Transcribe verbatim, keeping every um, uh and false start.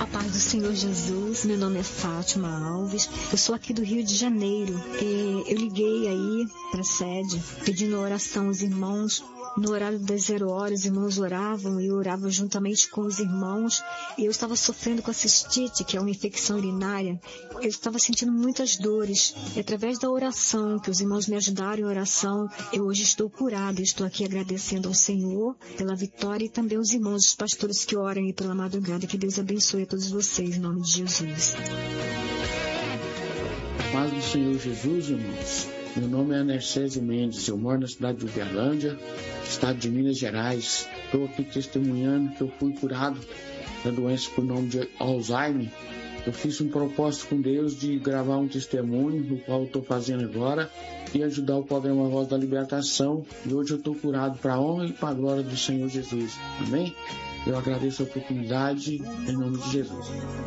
A paz do Senhor Jesus, meu nome é Fátima Alves, eu sou aqui do Rio de Janeiro. Eu liguei aí para a sede pedindo oração aos irmãos. No horário das zero horas, os irmãos oravam e eu orava juntamente com os irmãos. E eu estava sofrendo com a cistite, que é uma infecção urinária. Eu estava sentindo muitas dores. E através da oração, que os irmãos me ajudaram em oração, eu hoje estou curada. Estou aqui agradecendo ao Senhor pela vitória e também aos irmãos, os pastores que oram aí pela madrugada. Que Deus abençoe a todos vocês, em nome de Jesus. Paz do Senhor Jesus, irmãos. Meu nome é Anercésio Mendes, eu moro na cidade de Uberlândia, estado de Minas Gerais. Estou aqui testemunhando que eu fui curado da doença por nome de Alzheimer. Eu fiz um propósito com Deus de gravar um testemunho, o qual eu estou fazendo agora, e ajudar o programa Voz da Libertação. E hoje eu estou curado para a honra e para a glória do Senhor Jesus. Amém? Eu agradeço a oportunidade em nome de Jesus.